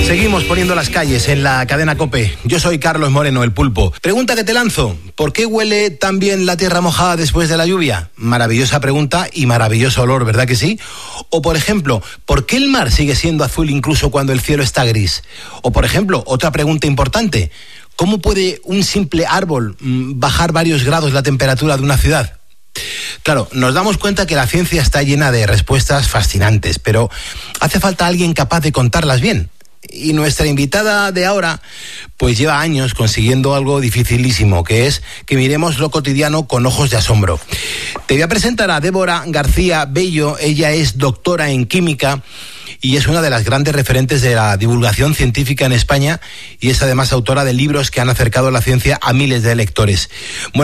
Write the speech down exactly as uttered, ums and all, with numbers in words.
Seguimos poniendo las calles en la cadena COPE. Yo soy Carlos Moreno, el Pulpo. Pregunta que te lanzo: ¿por qué huele tan bien la tierra mojada después de la lluvia? Maravillosa pregunta y maravilloso olor, ¿verdad que sí? O, por ejemplo, ¿por qué el mar sigue siendo azul incluso cuando el cielo está gris? O, por ejemplo, otra pregunta importante: ¿cómo puede un simple árbol mmm, bajar varios grados la temperatura de una ciudad? Claro, nos damos cuenta que la ciencia está llena de respuestas fascinantes, pero hace falta alguien capaz de contarlas bien. Y nuestra invitada de ahora, pues lleva años consiguiendo algo dificilísimo, que es que miremos lo cotidiano con ojos de asombro. Te voy a presentar a Débora García Bello. Ella es doctora en química y es una de las grandes referentes de la divulgación científica en España, y es además autora de libros que han acercado la ciencia a miles de lectores. Bueno,